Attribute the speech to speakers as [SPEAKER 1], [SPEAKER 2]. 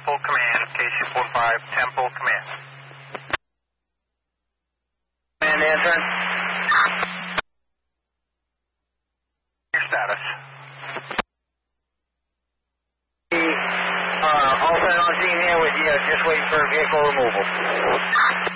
[SPEAKER 1] Temple Command, KC-45, Temple Command.
[SPEAKER 2] And answering.
[SPEAKER 1] Your status.
[SPEAKER 2] All set on scene here with you, just waiting for vehicle removal.